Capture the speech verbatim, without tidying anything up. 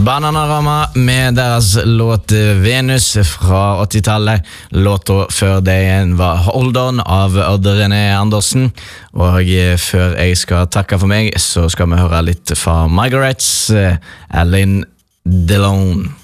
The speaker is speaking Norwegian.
Bananarama med deres låt Venus fra åttitallet. Låta før det igjen var Hold On av Odd René Andersen. Og før jeg skal takke for meg, så skal vi høre litt fra Margaret's Alain Delon.